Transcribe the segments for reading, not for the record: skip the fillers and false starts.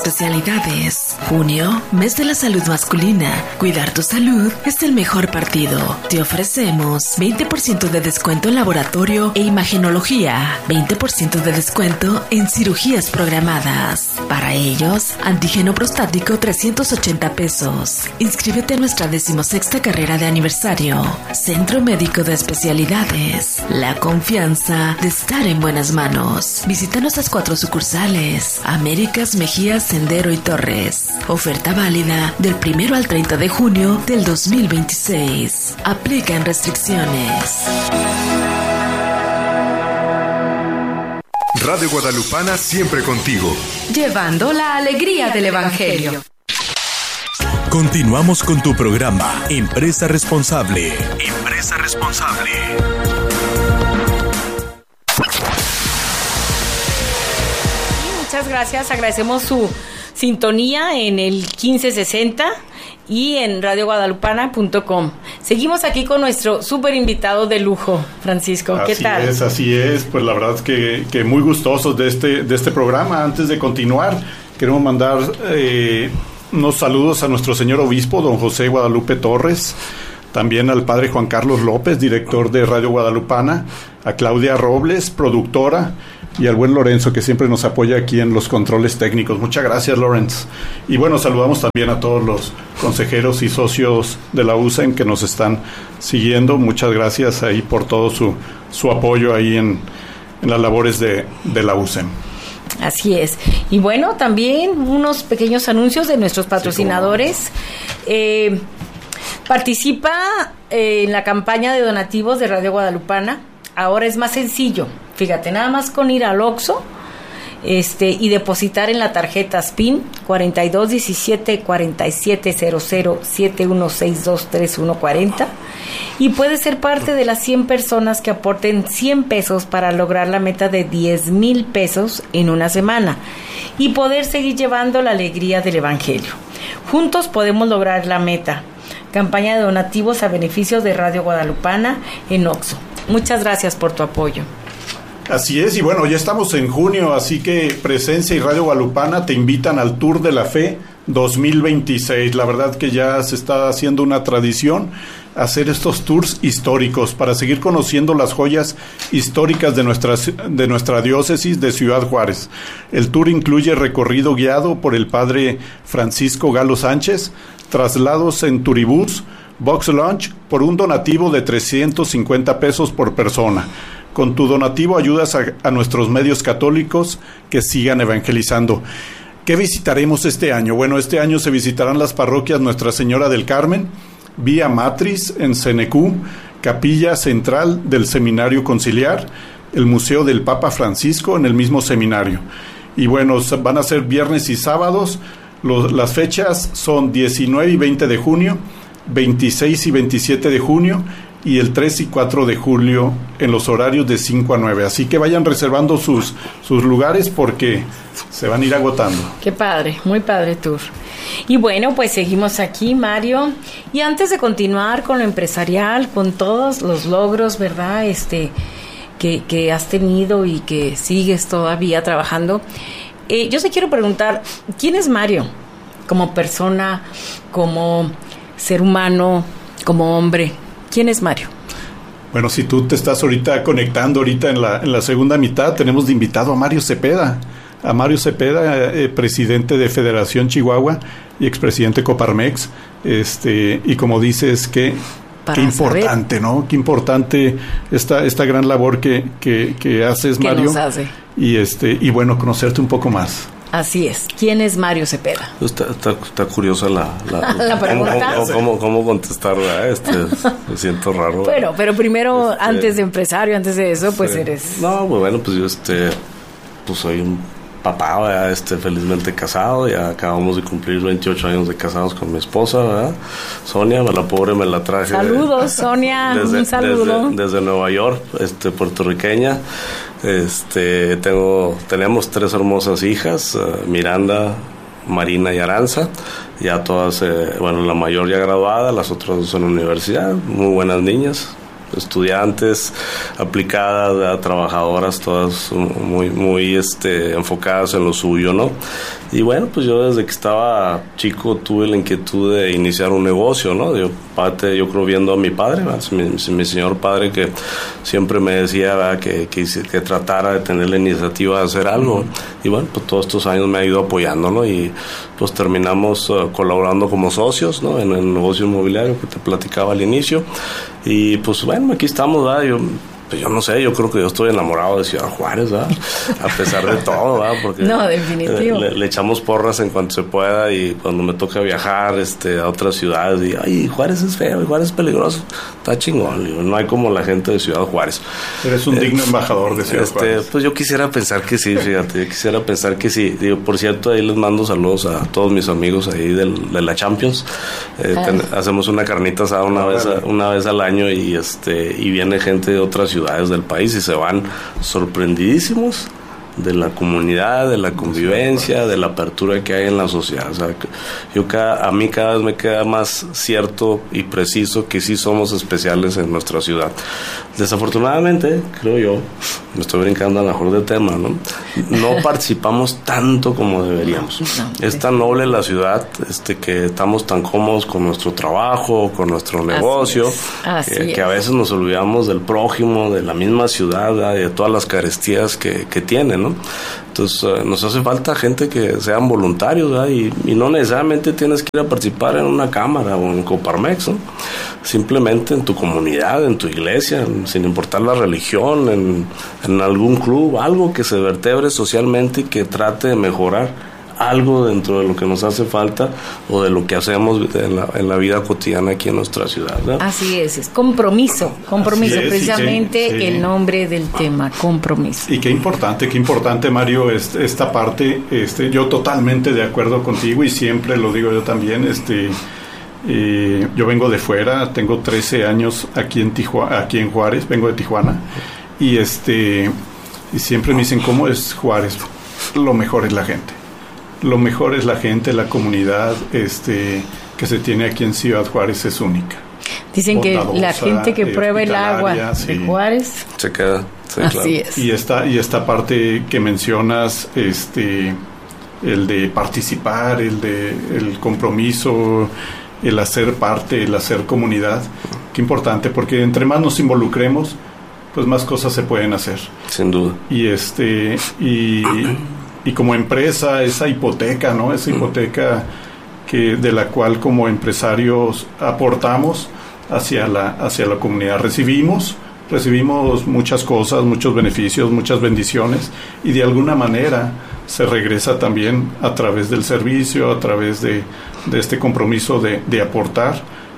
especialidades. Junio, mes de la salud masculina. Cuidar tu salud es el mejor partido. Te ofrecemos 20% de descuento en laboratorio e imagenología, 20% de descuento en cirugías programadas. Para ellos, antígeno prostático 380 pesos. Inscríbete a nuestra 16ª carrera de aniversario. Centro Médico de Especialidades. La confianza de estar en buenas manos. Visita nuestras 4 sucursales: Américas, Mejía, Sendero y Torres. Oferta válida del 1 al 30 de junio del 2026. Aplican restricciones. Radio Guadalupana, siempre contigo. Llevando la alegría del Evangelio. Continuamos con tu programa Empresa Responsable. Empresa Responsable. Muchas gracias, agradecemos su sintonía en el 1560 y en radioguadalupana.com. Seguimos aquí con nuestro súper invitado de lujo, Francisco. ¿Qué tal? Así es, pues la verdad es que muy gustosos de este programa. Antes de continuar, queremos mandar unos saludos a nuestro señor obispo, don José Guadalupe Torres, también al padre Juan Carlos López, director de Radio Guadalupana, a Claudia Robles, productora, y al buen Lorenzo, que siempre nos apoya aquí en los controles técnicos. Muchas gracias, Lorenz. Y bueno, saludamos también a todos los consejeros y socios de la USEM que nos están siguiendo. Muchas gracias ahí por todo su apoyo ahí en las labores de la USEM. Así es. Y bueno, también unos pequeños anuncios de nuestros patrocinadores. Sí, participa en la campaña de donativos de Radio Guadalupana. Ahora es más sencillo. Fíjate, nada más con ir al Oxxo y depositar en la tarjeta SPIN 4217 4700 7162 3140 y puede ser parte de las 100 personas que aporten 100 pesos para lograr la meta de 10,000 pesos en una semana y poder seguir llevando la alegría del Evangelio. Juntos podemos lograr la meta. Campaña de donativos a beneficio de Radio Guadalupana en Oxxo. Muchas gracias por tu apoyo. Así es, y bueno, ya estamos en junio, así que Presencia y Radio Guadalupana te invitan al Tour de la Fe 2026. La verdad que ya se está haciendo una tradición hacer estos tours históricos para seguir conociendo las joyas históricas de nuestra diócesis de Ciudad Juárez. El tour incluye recorrido guiado por el padre Francisco Galo Sánchez, traslados en turibús, box lunch por un donativo de 350 pesos por persona. Con tu donativo ayudas a nuestros medios católicos que sigan evangelizando. ¿Qué visitaremos este año? Bueno, este año se visitarán las parroquias Nuestra Señora del Carmen, Vía Matriz en Cenecú, Capilla Central del Seminario Conciliar, el Museo del Papa Francisco en el mismo seminario. Y bueno, van a ser viernes y sábados. Las fechas son 19 y 20 de junio, 26 y 27 de junio y el 3 y 4 de julio en los horarios de 5 a 9. Así que vayan reservando sus lugares porque se van a ir agotando. Qué padre, muy padre tour. Y bueno, pues seguimos aquí, Mario. Y antes de continuar con lo empresarial, con todos los logros, ¿verdad? Que has tenido y que sigues todavía trabajando, yo te quiero preguntar, ¿quién es Mario? Como persona, como ser humano, como hombre. ¿Quién es Mario? Bueno, si tú te estás conectando en la segunda mitad, tenemos de invitado a Mario Cepeda. A Mario Cepeda, presidente de Federación Chihuahua y expresidente Coparmex. Y como dices, qué importante, ¿no? Qué importante esta gran labor que haces, Mario. Que nos hace. Y bueno, conocerte un poco más. Así es. ¿Quién es Mario Cepeda? Está curiosa la pregunta. ¿Cómo contestar? Me siento raro. Bueno, pero primero, antes de empresario, antes de eso, pues eres... No, bueno, pues yo pues soy un papá, ¿verdad? Felizmente casado. Ya acabamos de cumplir 28 años de casados con mi esposa, ¿verdad? Sonia, la pobre me la traje. Saludos, Sonia, un saludo. Desde Nueva York, puertorriqueña. Tenemos 3 hermosas hijas, Miranda, Marina y Aranza, ya todas, la mayor ya graduada, las otras 2 en la universidad, muy buenas niñas, estudiantes, aplicadas, trabajadoras, todas muy enfocadas en lo suyo, ¿no? Y bueno, pues yo desde que estaba chico tuve la inquietud de iniciar un negocio, ¿no? Yo creo viendo a mi padre, mi señor padre, que siempre me decía, ¿verdad?, que tratara de tener la iniciativa de hacer algo. Y bueno, pues todos estos años me ha ido apoyando, ¿no? Y pues terminamos colaborando como socios, ¿no?, en el negocio inmobiliario que te platicaba al inicio. Y pues bueno, aquí estamos, ¿verdad? Yo no sé, yo creo que yo estoy enamorado de Ciudad Juárez, ¿verdad? A pesar de todo, ¿verdad? Porque no, definitivo. Le echamos porras en cuanto se pueda, y cuando me toca viajar a otras ciudades, y ay, Juárez es feo, y Juárez es peligroso, está chingón, digo, no hay como la gente de Ciudad Juárez. Eres un digno embajador de Ciudad Juárez. Pues yo quisiera pensar que sí, fíjate, Digo, por cierto, ahí les mando saludos a todos mis amigos ahí de la Champions. Hacemos una carnita asada una vez al año, y viene gente de otras ciudades del país y se van sorprendidísimos de la comunidad, de la convivencia, de la apertura que hay en la sociedad. O sea, a mí cada vez me queda más cierto y preciso que sí somos especiales en nuestra ciudad. Desafortunadamente, creo yo, me estoy brincando a lo mejor de tema, ¿no? No participamos tanto como deberíamos. Es tan noble la ciudad, que estamos tan cómodos con nuestro trabajo, con nuestro negocio, que a veces nos olvidamos del prójimo, de la misma ciudad, ¿verdad?, y de todas las carestías que tiene, ¿no? Entonces nos hace falta gente que sean voluntarios, ¿verdad? Y no necesariamente tienes que ir a participar en una cámara o en Coparmex, ¿no? Simplemente en tu comunidad, en tu iglesia, sin importar la religión, en algún club, algo que se vertebre socialmente y que trate de mejorar algo dentro de lo que nos hace falta o de lo que hacemos en la vida cotidiana aquí en nuestra ciudad, ¿no? Así es compromiso, precisamente el nombre del tema, compromiso. Y qué importante, Mario, esta parte. Yo totalmente de acuerdo contigo, y siempre lo digo yo también. Yo vengo de fuera, tengo 13 años aquí en Juárez, vengo de Tijuana, y siempre me dicen, ¿cómo es Juárez? Lo mejor es la gente. Lo mejor es la gente, la comunidad que se tiene aquí en Ciudad Juárez es única. Dicen que la gente que prueba el agua de Juárez se queda. Sí, así claro. es. Y esta parte que mencionas, el de participar, el compromiso, el hacer parte, el hacer comunidad, qué importante, porque entre más nos involucremos, pues más cosas se pueden hacer. Sin duda. Y como empresa, esa hipoteca, ¿no? Esa hipoteca de la cual como empresarios aportamos hacia la comunidad. Recibimos muchas cosas, muchos beneficios, muchas bendiciones, y de alguna manera se regresa también a través del servicio, a través de este compromiso de aportar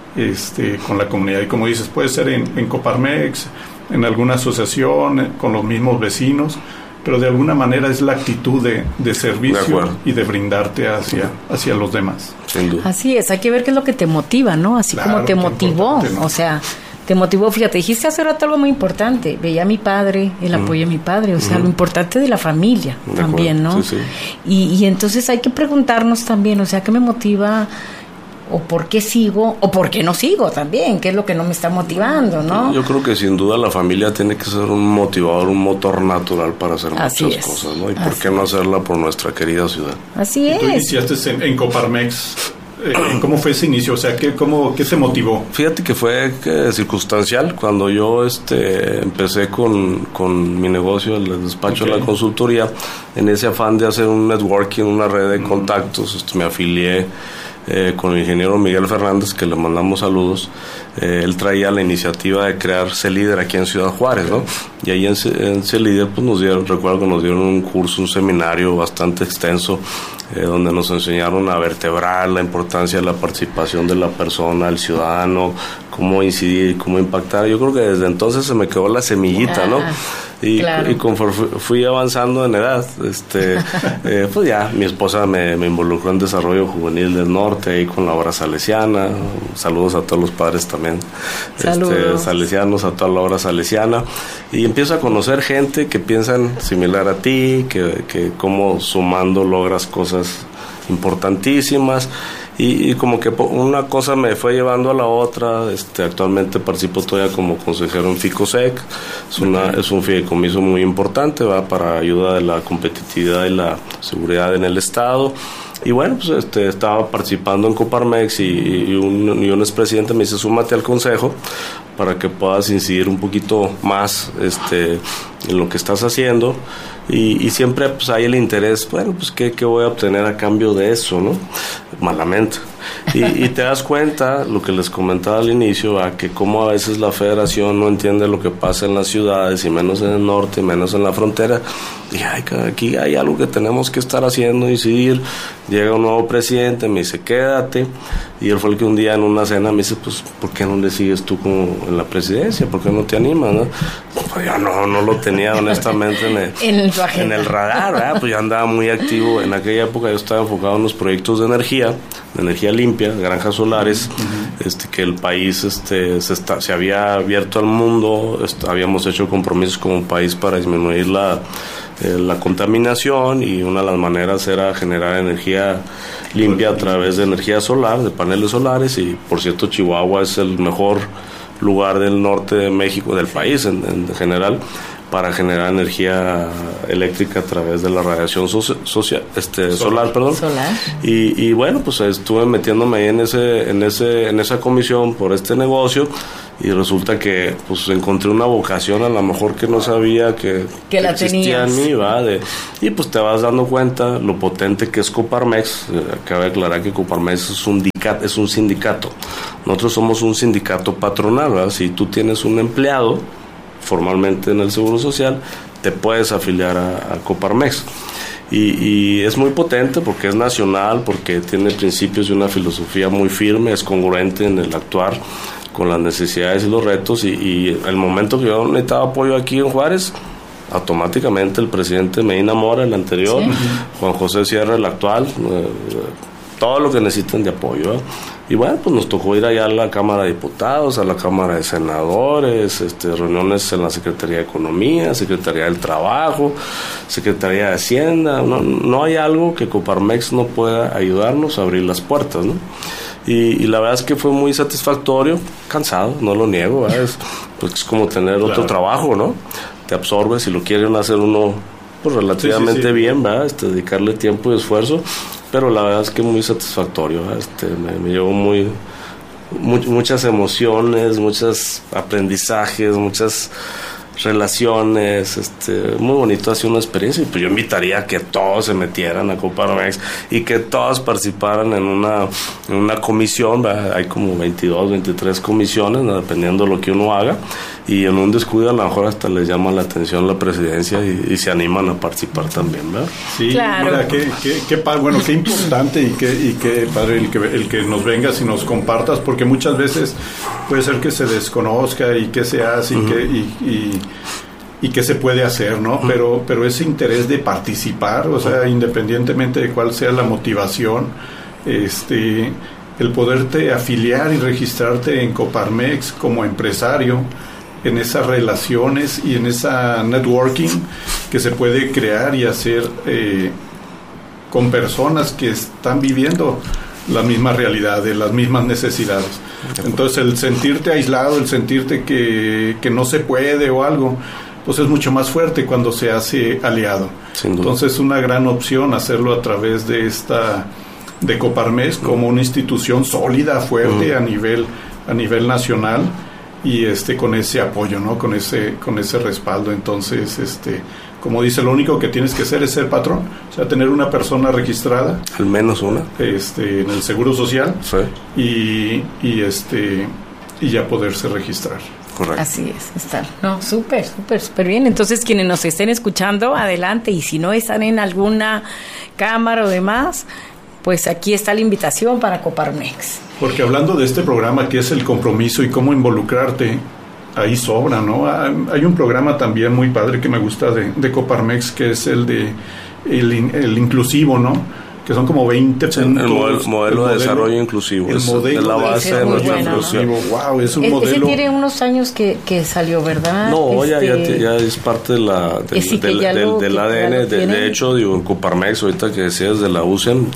con la comunidad. Y como dices, puede ser en Coparmex, en alguna asociación, con los mismos vecinos, pero de alguna manera es la actitud de servicio y de brindarte hacia los demás. Sin duda. Así es, hay que ver qué es lo que te motiva, ¿no? Así claro, como te motivó, ¿no? O sea, te motivó, fíjate, dijiste hace rato algo muy importante, veía a mi padre, el apoyo a mi padre, o sea, lo importante de la familia también, ¿no? Sí. Y entonces hay que preguntarnos también, o sea, ¿qué me motiva? O por qué sigo, o por qué no sigo también, qué es lo que no me está motivando, ¿no? Yo creo que sin duda la familia tiene que ser un motivador, un motor natural para hacer muchas cosas, ¿no? Y por qué no hacerla por nuestra querida ciudad. Así es. Tú iniciaste en Coparmex, ¿cómo fue ese inicio? O sea, ¿qué te motivó? Fíjate que fue circunstancial. Cuando yo empecé con mi negocio, el despacho de la consultoría, en ese afán de hacer un networking, una red de contactos, me afilié con el ingeniero Miguel Fernández, que le mandamos saludos. Él traía la iniciativa de crear C-Líder aquí en Ciudad Juárez, ¿no? Y ahí en C-Líder pues recuerdo que nos dieron un curso, un seminario bastante extenso, donde nos enseñaron a vertebrar la importancia de la participación de la persona, el ciudadano, cómo incidir, cómo impactar. Yo creo que desde entonces se me quedó la semillita, ¿no? Y conforme fui avanzando en edad, pues ya mi esposa me involucró en desarrollo juvenil del norte, ahí con la obra salesiana. Saludos a todos los padres también, salesianos, a toda la obra salesiana. Y empiezo a conocer gente que piensan similar a ti, que cómo sumando logras cosas importantísimas. y como que una cosa me fue llevando a la otra. Actualmente participo todavía como consejero en FICOSEC. Es un fideicomiso muy importante, va para ayuda de la competitividad y la seguridad en el estado. Y bueno, pues estaba participando en Coparmex y un expresidente me dice: súmate al consejo para que puedas incidir un poquito más en lo que estás haciendo. Y siempre pues hay el interés, bueno, pues ¿qué voy a obtener a cambio de eso, no? Malamente. Y te das cuenta, lo que les comentaba al inicio, que como a veces la federación no entiende lo que pasa en las ciudades, y menos en el norte, y menos en la frontera. Dije: aquí hay algo que tenemos que estar haciendo, incidir. Llega un nuevo presidente, me dice: quédate. Y él fue el que un día en una cena me dice: pues, ¿por qué no le sigues tú como en la presidencia? ¿Por qué no te animas, no? Pues yo no lo tenía honestamente en el radar, ¿verdad? Pues yo andaba muy activo. En aquella época yo estaba enfocado en los proyectos de energía limpia, granjas solares, que el país se había abierto al mundo. Habíamos hecho compromisos como país para disminuir la contaminación, y una de las maneras era generar energía limpia a través de energía solar, de paneles solares. Y por cierto, Chihuahua es el mejor lugar del norte de México, del país en general, para generar energía eléctrica a través de la radiación solar. Y bueno, pues estuve metiéndome ahí en esa comisión por este negocio, y resulta que pues encontré una vocación a lo mejor que no sabía que la existía en mí, y pues te vas dando cuenta lo potente que es Coparmex. Cabe aclarar que Coparmex es un sindicato. Nosotros somos un sindicato patronal, ¿verdad? Si tú tienes un empleado formalmente en el Seguro Social, te puedes afiliar a Coparmex. Y es muy potente porque es nacional, porque tiene principios y una filosofía muy firme, es congruente en el actuar con las necesidades y los retos. Y el momento que yo necesitaba apoyo aquí en Juárez, automáticamente el presidente Medina Mora, el anterior, sí, Juan José Sierra, el actual, todo lo que necesitan de apoyo, ¿eh? Y bueno, pues nos tocó ir allá a la Cámara de Diputados, a la Cámara de Senadores, reuniones en la Secretaría de Economía, Secretaría del Trabajo, Secretaría de Hacienda. No hay algo que Coparmex no pueda ayudarnos a abrir las puertas, ¿no? Y la verdad es que fue muy satisfactorio, cansado, no lo niego, es como tener otro trabajo, ¿no? Te absorbes y lo quieren hacer uno pues relativamente bien, ¿verdad? Dedicarle tiempo y esfuerzo, pero la verdad es que muy satisfactorio, me llevó muchas emociones, muchos aprendizajes, muchas relaciones, muy bonito, ha sido una experiencia. Y pues yo invitaría a que todos se metieran a Coparmex y que todos participaran en una comisión, ¿verdad? Hay como 22, 23 comisiones, ¿no? Dependiendo de lo que uno haga, y en un descuido a lo mejor hasta les llama la atención la presidencia y se animan a participar también, ¿verdad? Sí, claro. Mira, qué importante y qué padre el que nos vengas y nos compartas, porque muchas veces puede ser que se desconozca y qué se hace y qué se puede hacer, ¿no? Pero ese interés de participar, o sea, independientemente de cuál sea la motivación, el poderte afiliar y registrarte en Coparmex como empresario, en esas relaciones y en esa networking que se puede crear y hacer con personas que están viviendo la misma realidad, de las mismas necesidades. Entonces el sentirte aislado, el sentirte que no se puede o algo, pues es mucho más fuerte cuando se hace aliado. Entonces una gran opción hacerlo a través de Coparmex como una institución sólida, fuerte a nivel nacional, y con ese apoyo, ¿no? Con ese respaldo. Entonces, como dice, lo único que tienes que hacer es ser patrón, o sea, tener una persona registrada, al menos una, en el Seguro Social, sí, y ya poderse registrar. Correcto. Así es, está. No, súper bien. Entonces, quienes nos estén escuchando, adelante, y si no están en alguna cámara o demás, pues aquí está la invitación para Coparmex. Porque hablando de este programa que es el compromiso y cómo involucrarte, ahí sobra, ¿no? Hay un programa también muy padre que me gusta de Coparmex, que es el inclusivo, ¿no? Que son como 20 puntos. El modelo de desarrollo inclusivo. El modelo es la base de nuestro inclusivo. Wow, es un modelo. Ese tiene unos años que salió, ¿verdad? No, ya es parte del ADN. De hecho, digo, en Coparmex, ahorita que decías de la USEM,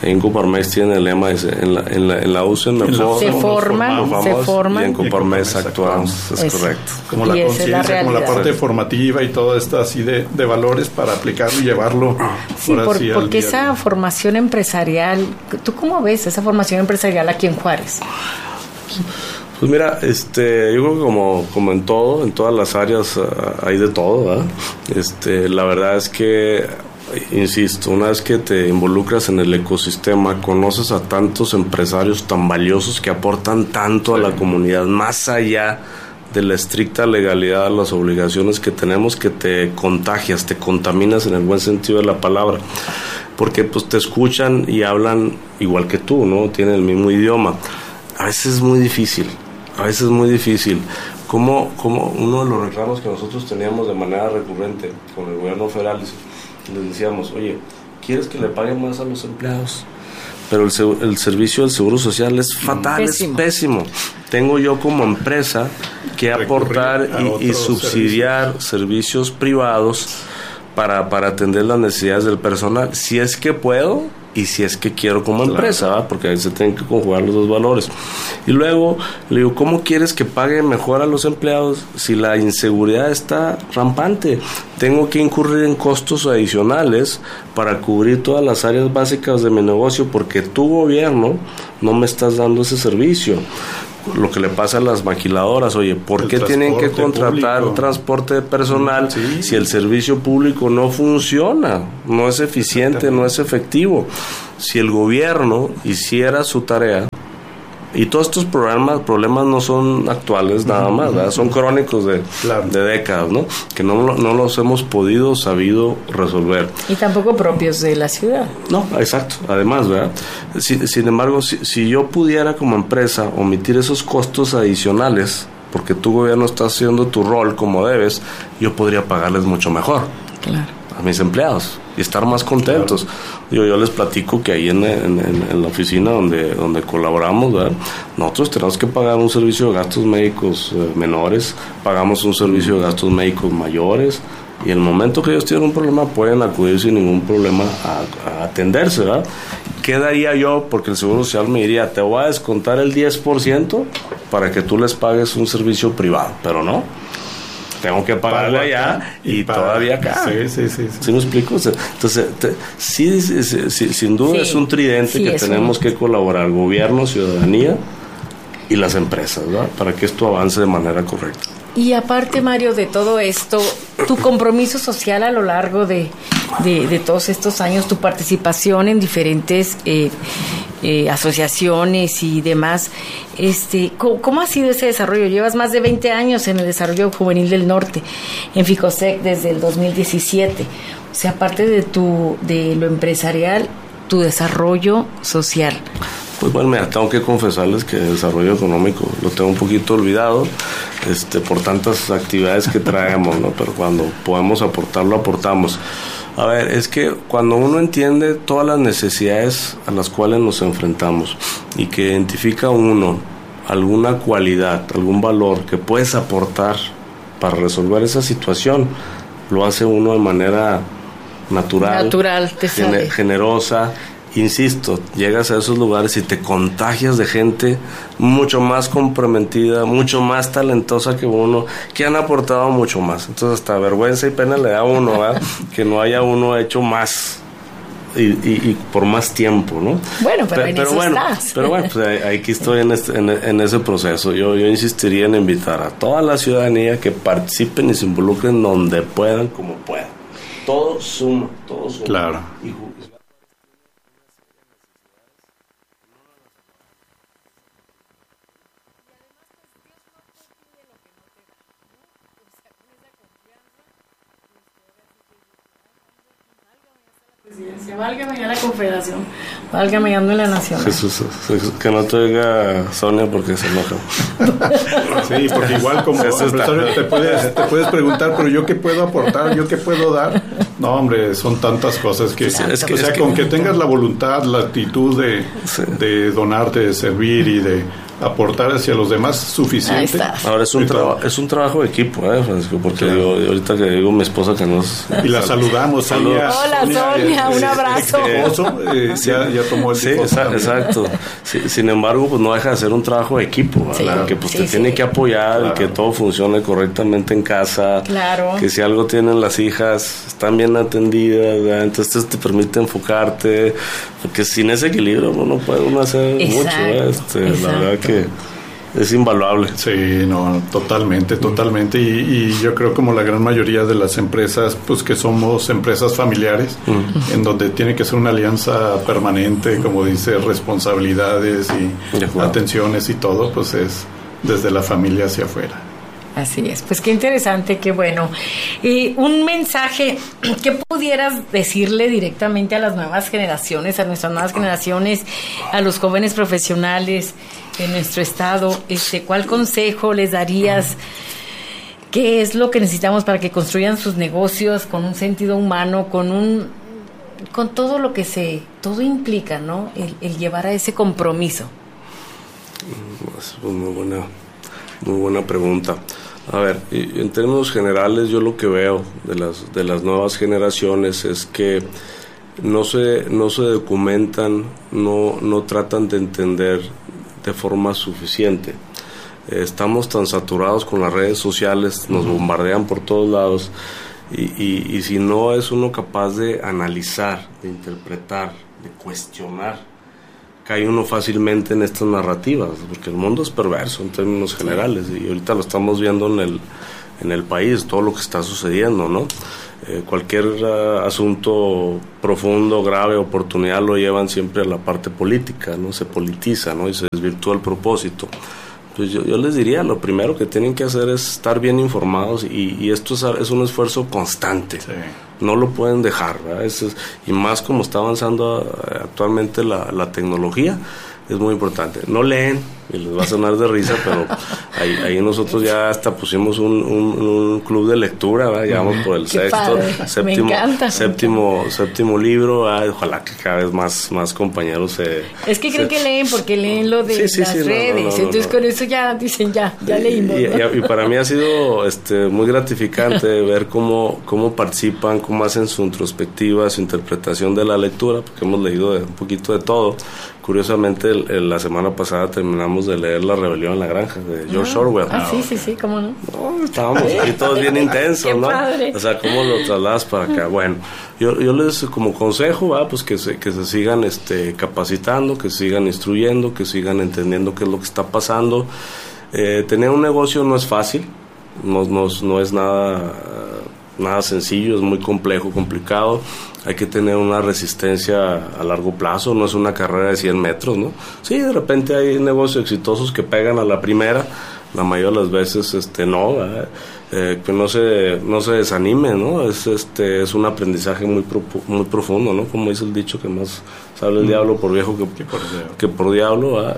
Ahí en Coparmex tiene el lema, dice, en la UCEN se forman y en Coparmex actuamos. Es correcto. Como la conciencia, como la parte formativa y todo esto así de valores para aplicarlo y llevarlo. Sí, porque esa formación empresarial, ¿tú cómo ves esa formación empresarial aquí en Juárez? Pues mira, yo creo que como en todo, en todas las áreas hay de todo, ¿verdad? La verdad es que, insisto, una vez que te involucras en el ecosistema, conoces a tantos empresarios tan valiosos que aportan tanto a la comunidad, más allá de la estricta legalidad, las obligaciones que tenemos, que te contagias, te contaminas en el buen sentido de la palabra, porque pues te escuchan y hablan igual que tú, ¿no? Tienen el mismo idioma. A veces es muy difícil. Como uno de los reclamos que nosotros teníamos de manera recurrente con el gobierno federal, les decíamos, oye, ¿quieres que le paguen más a los empleados? Pero el servicio del Seguro Social es fatal, es pésimo. Tengo yo como empresa que aportar y subsidiar servicios privados para atender las necesidades del personal, si es que puedo y si es que quiero como empresa, ¿verdad? Porque ahí se tienen que conjugar los dos valores. Y luego le digo, ¿cómo quieres que pague mejor a los empleados si la inseguridad está rampante? Tengo que incurrir en costos adicionales para cubrir todas las áreas básicas de mi negocio porque tu gobierno no me estás dando ese servicio. Lo que le pasa a las maquiladoras, oye, ¿por qué tienen que contratar público, transporte de personal si el servicio público no funciona, no es eficiente, no es efectivo? Si el gobierno hiciera su tarea, y todos estos problemas no son actuales nada más, ¿verdad? Son crónicos de décadas, ¿no? Que no los hemos sabido resolver. Y tampoco propios de la ciudad. No, exacto, además, ¿verdad? Sin embargo, si yo pudiera como empresa omitir esos costos adicionales, porque tu gobierno está haciendo tu rol como debes, yo podría pagarles mucho mejor. Claro. A mis empleados y estar más contentos. Yo les platico que ahí en la oficina donde colaboramos, ¿verdad? Nosotros tenemos que pagar un servicio de gastos médicos menores, pagamos un servicio de gastos médicos mayores, y en el momento que ellos tienen un problema pueden acudir sin ningún problema a atenderse, ¿verdad? ¿Qué daría yo? Porque el Seguro Social me diría, te voy a descontar el 10% para que tú les pagues un servicio privado, pero no. Tengo que pagarle allá y todavía acá. ¿Sí me explico? Entonces, sin duda es un tridente que tenemos que colaborar, gobierno, ciudadanía y las empresas, ¿verdad? Para que esto avance de manera correcta. Y aparte, Mario, de todo esto, tu compromiso social a lo largo de todos estos años, tu participación en diferentes asociaciones y demás, ¿cómo ha sido ese desarrollo? Llevas más de 20 años en el desarrollo juvenil del norte, en FICOSEC desde el 2017. O sea, aparte de lo empresarial, tu desarrollo social. Pues bueno, mira, tengo que confesarles que el desarrollo económico lo tengo un poquito olvidado, por tantas actividades que traemos, ¿no? Pero cuando podemos aportarlo, aportamos. A ver, es que cuando uno entiende todas las necesidades a las cuales nos enfrentamos y que identifica uno alguna cualidad, algún valor que puedes aportar para resolver esa situación, lo hace uno de manera natural, te sale. Generosa. Insisto, llegas a esos lugares y te contagias de gente mucho más comprometida, mucho más talentosa que uno, que han aportado mucho más. Entonces hasta vergüenza y pena le da a uno, ¿verdad? Que no haya uno hecho más y por más tiempo, ¿no? Bueno, pero estás. Pero bueno, pues aquí estoy en ese proceso. Yo insistiría en invitar a toda la ciudadanía que participen y se involucren donde puedan, como puedan. Todo suma. Claro. Válgame ya la Confederación, válgame ya la Nación. Jesús, que no te oiga Sonia porque se enoja. Sí, porque igual como empresario te puedes preguntar, pero ¿yo qué puedo aportar? ¿Yo qué puedo dar? No, hombre, son tantas cosas que... con que tengas la voluntad, la actitud de donarte, de servir y de aportar hacia los demás suficiente. Ahora es un trabajo de equipo, Francisco, porque claro. Ahorita que digo mi esposa que nos... Y la saludamos, Sonia. Hola, Sonia, un abrazo. Ya tomó el tiempo. Sí, exacto. Sin embargo, pues no deja de ser un trabajo de equipo, que pues te tiene que apoyar, claro. Y que todo funcione correctamente en casa, claro. Que si algo tienen las hijas, están bien atendidas, ¿verdad? Entonces te permite enfocarte, porque sin ese equilibrio no puede uno hacer mucho, la verdad que es invaluable. Sí, no, totalmente. Y yo creo como la gran mayoría de las empresas, pues que somos empresas familiares, en donde tiene que ser una alianza permanente, como dice, responsabilidades y atenciones y todo, pues es desde la familia hacia afuera. Así es, pues qué interesante, qué bueno. Y un mensaje que pudieras decirle directamente a las nuevas generaciones, a nuestras nuevas generaciones, a los jóvenes profesionales de nuestro estado, ¿cuál consejo les darías? ¿Qué es lo que necesitamos para que construyan sus negocios con un sentido humano, con todo lo que todo implica, ¿no? El llevar a ese compromiso. Es muy buena pregunta. A ver, en términos generales, yo lo que veo de las nuevas generaciones es que no se documentan, no tratan de entender de forma suficiente. Estamos tan saturados con las redes sociales, nos bombardean por todos lados, y si no es uno capaz de analizar, de interpretar, de cuestionar, cae uno fácilmente en estas narrativas, porque el mundo es perverso en términos generales, y ahorita lo estamos viendo en el país, todo lo que está sucediendo, ¿no? Cualquier asunto profundo, grave, oportunidad lo llevan siempre a la parte política, ¿no? Se politiza, ¿no? Y se desvirtúa el propósito. Pues yo les diría, lo primero que tienen que hacer es estar bien informados, y esto es un esfuerzo constante. Sí. No lo pueden dejar, ¿verdad? Y más como está avanzando actualmente la tecnología, es muy importante. No leen, y les va a sonar de risa, pero ahí nosotros ya hasta pusimos un club de lectura, ¿verdad? Ya vamos por el séptimo libro, ¿verdad? Ojalá que cada vez más compañeros Es que creen que leen porque leen lo de las redes, entonces con eso ya dicen ya leímos, ¿no? Y para mí ha sido muy gratificante ver cómo participan, cómo hacen su introspectiva, su interpretación de la lectura, porque hemos leído un poquito de todo. Curiosamente, la semana pasada terminamos de leer La rebelión en la granja de George Orwell. Sí, ¿cómo no? Estábamos aquí todos bien intensos, ¿no? Padre. O sea, ¿cómo lo trasladas para acá? Bueno, yo les como consejo, pues que se sigan capacitando, que sigan instruyendo, que sigan entendiendo qué es lo que está pasando. Tener un negocio no es fácil, no es nada sencillo, es muy complejo, complicado. Hay que tener una resistencia a largo plazo, no es una carrera de 100 metros, ¿no? Sí, de repente hay negocios exitosos que pegan a la primera, la mayoría de las veces no, que no se desanime, ¿no? Es un aprendizaje muy profundo, ¿no? Como dice el dicho, que más sabe el diablo por viejo que por diablo, ¿verdad?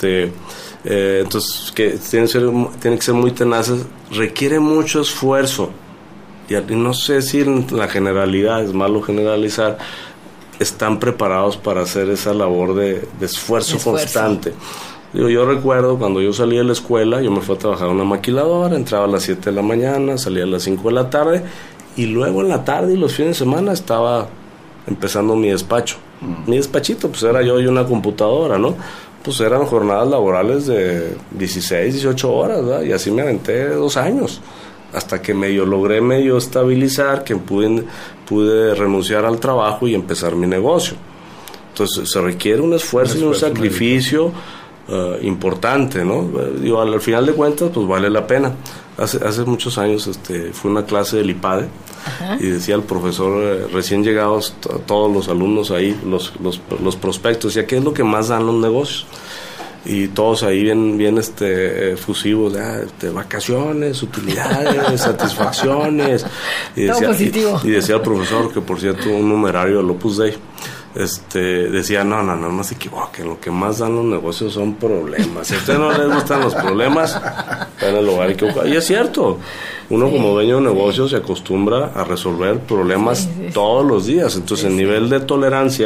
Entonces, que tienen que ser muy tenaces, requiere mucho esfuerzo. Y no sé si en la generalidad, es malo generalizar, están preparados para hacer esa labor de esfuerzo constante. Yo recuerdo cuando yo salí de la escuela, yo me fui a trabajar a una maquiladora, entraba a las 7 de la mañana, salía a las 5 de la tarde, y luego en la tarde y los fines de semana estaba empezando mi despacho. Mi despachito, pues era yo y una computadora, ¿no? Pues eran jornadas laborales de 16, 18 horas, ¿verdad? Y así me aventé 2 años. Hasta que logré estabilizar, que pude renunciar al trabajo y empezar mi negocio. Entonces se requiere un esfuerzo y un sacrificio importante, ¿no? Al final de cuentas, pues vale la pena. Hace muchos años fue una clase del IPADE. Ajá. Y decía el profesor, recién llegados todos los alumnos ahí, los prospectos, decía, ¿qué es lo que más dan los negocios? Y todos ahí bien efusivos, vacaciones, utilidades, satisfacciones. Y decía, positivo. Y decía el profesor, que por cierto, un numerario del Opus Dei, decía, no se equivoquen, lo que más dan los negocios son problemas. Si a ustedes no les gustan los problemas, están en el lugar equivocado. Y es cierto, uno como dueño de negocio se acostumbra a resolver problemas todos los días. Entonces el nivel de tolerancia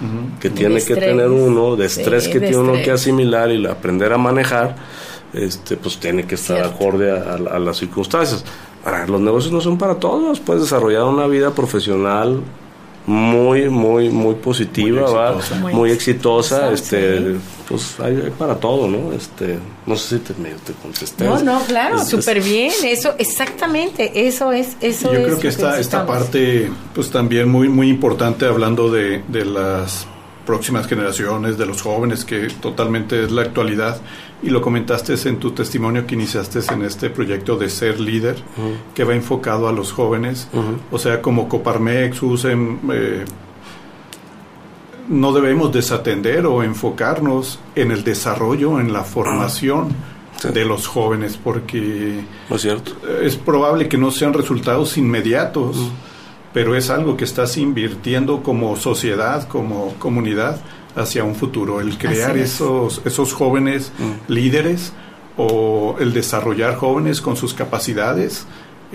que tiene que tener uno, de estrés que tiene uno que asimilar y aprender a manejar, pues tiene que estar acorde a las circunstancias. Ahora, los negocios no son para todos, puedes desarrollar una vida profesional muy positiva, muy exitosa, pues hay para todo, ¿no? No sé si te contesté. No, claro, súper bien, eso, exactamente, eso es. Yo creo que esta parte, pues también muy importante, hablando de las próximas generaciones, de los jóvenes, que totalmente es la actualidad, y lo comentaste en tu testimonio que iniciaste en este proyecto de Ser Líder, que va enfocado a los jóvenes, o sea, como Coparmex, no debemos desatender o enfocarnos en el desarrollo, en la formación de los jóvenes, porque es probable que no sean resultados inmediatos, pero es algo que estás invirtiendo como sociedad, como comunidad, hacia un futuro, el crear esos jóvenes líderes, o el desarrollar jóvenes con sus capacidades,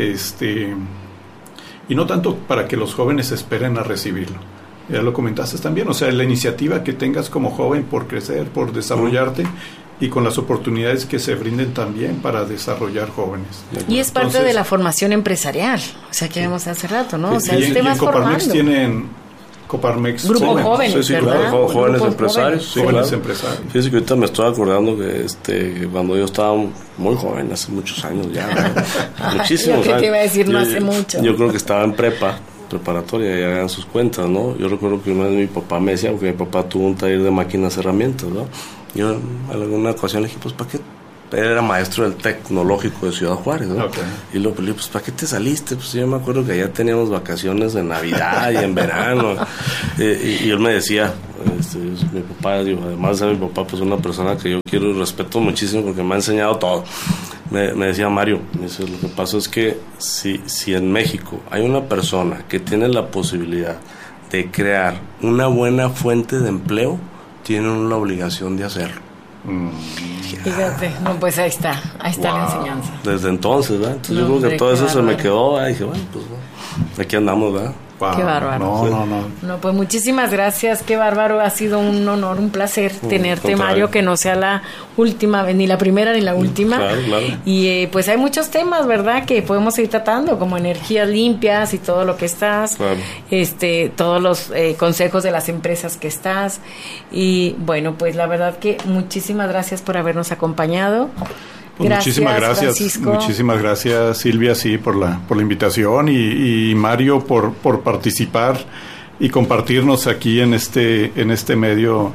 y no tanto para que los jóvenes esperen a recibirlo. Ya lo comentaste también, o sea, la iniciativa que tengas como joven por crecer, por desarrollarte, y con las oportunidades que se brinden también para desarrollar jóvenes. Y es parte de la formación empresarial, o sea, que vimos hace rato, ¿no? O sea, y en Coparmex tienen Coparmex Grupo jóvenes, ¿verdad? Claro, jóvenes empresarios. Jóvenes empresarios. Fíjese que ahorita me estoy acordando que cuando yo estaba muy joven, hace muchos años ya, muchísimos años. Te iba a decir, no hace mucho. Yo creo que estaba en preparatoria, ya hagan sus cuentas, ¿no? Yo recuerdo que una vez mi papá me decía, porque mi papá tuvo un taller de máquinas herramientas, ¿no? Yo en alguna ocasión le dije, pues, ¿para qué? Él era maestro del Tecnológico de Ciudad Juárez, ¿no? Okay. Y luego le dije, pues, ¿para qué te saliste? Pues yo me acuerdo que allá teníamos vacaciones en Navidad y en verano. Y él me decía, mi papá, digo, además de mi papá, pues una persona que yo quiero y respeto muchísimo porque me ha enseñado todo. Me decía Mario, lo que pasa es que si en México hay una persona que tiene la posibilidad de crear una buena fuente de empleo, tienen la obligación de hacerlo. Fíjate, no, pues ahí está la enseñanza. Desde entonces, ¿verdad? Entonces yo creo que todo eso se me quedó, dije, bueno, pues aquí andamos, ¿verdad? Wow. Qué bárbaro. No, pues muchísimas gracias, qué bárbaro, ha sido un honor, un placer tenerte, Mario, que no sea la última vez, ni la primera ni la última. Claro. Y pues hay muchos temas, ¿verdad?, que podemos ir tratando, como energías limpias y todo lo que estás, todos los consejos de las empresas que estás. Y bueno, pues la verdad que muchísimas gracias por habernos acompañado. Pues muchísimas gracias, Silvia, por la invitación, y Mario por participar y compartirnos aquí en este medio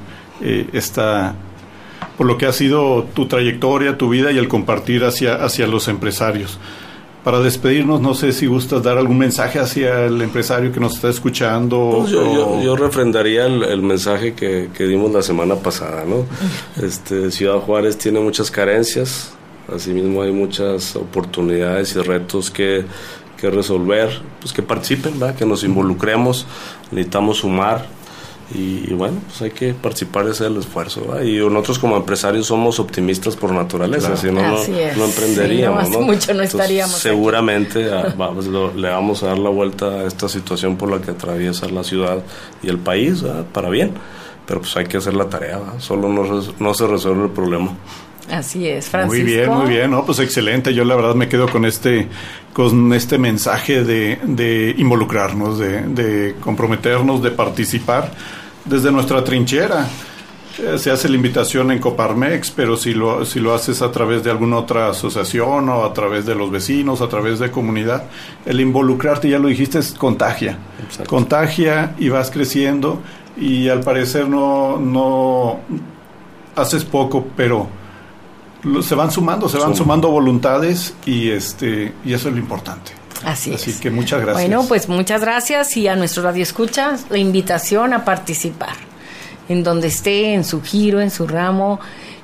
por lo que ha sido tu trayectoria, tu vida y el compartir hacia los empresarios. Para despedirnos, no sé si gustas dar algún mensaje hacia el empresario que nos está escuchando. Pues yo refrendaría el mensaje que dimos la semana pasada, ¿no? Ciudad Juárez tiene muchas carencias. Asimismo hay muchas oportunidades y retos que resolver, pues que participen, ¿verdad? Que nos involucremos, necesitamos sumar y bueno, pues hay que participar y hacer el esfuerzo, ¿verdad? Y nosotros como empresarios somos optimistas por naturaleza, si no emprenderíamos, ¿no? Mucho no estaríamos. Entonces, seguramente le vamos a dar la vuelta a esta situación por la que atraviesa la ciudad y el país, ¿verdad? Para bien, pero pues hay que hacer la tarea, ¿verdad? Solo no se resuelve el problema. Así es, Francisco. Muy bien, ¿no? Pues excelente. Yo la verdad me quedo con este mensaje de involucrarnos, de comprometernos, de participar desde nuestra trinchera. Se hace la invitación en Coparmex, pero si lo haces a través de alguna otra asociación o a través de los vecinos, a través de comunidad, el involucrarte, ya lo dijiste, contagia. Exacto. Contagia y vas creciendo, y al parecer no haces poco, pero se van sumando voluntades, y eso es lo importante. Así que muchas gracias. Bueno, pues muchas gracias, y a nuestro radioescuchas la invitación a participar en donde esté, en su giro, en su ramo,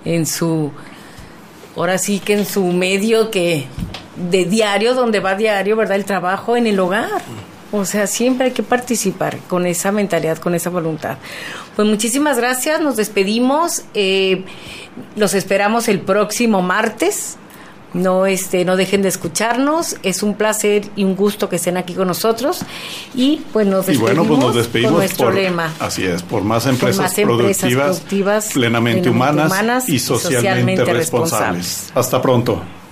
ahora sí que en su medio de diario, donde va diario, ¿verdad? El trabajo, en el hogar. O sea, siempre hay que participar con esa mentalidad, con esa voluntad. Pues muchísimas gracias, nos despedimos. Los esperamos el próximo martes No dejen de escucharnos. Es un placer y un gusto que estén aquí con nosotros. Y pues nos despedimos, con nuestro lema. Así es, por más empresas productivas, plenamente humanas y socialmente responsables. Hasta pronto.